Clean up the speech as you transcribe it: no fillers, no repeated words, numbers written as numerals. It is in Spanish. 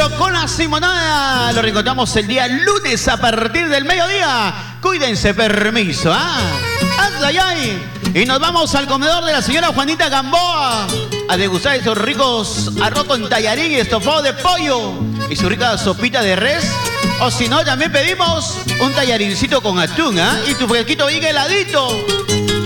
Centro con la Simonada. Lo reencontramos el día lunes a partir del mediodía. Cuídense, permiso, ¿ah? ¡Ay, ay! Y nos vamos al comedor de la señora Juanita Gamboa a degustar esos ricos arroz con tallarín y estofado de pollo y su rica sopita de res. O si no, también pedimos un tallarincito con atún, ¿ah? Y tu fresquito bien heladito.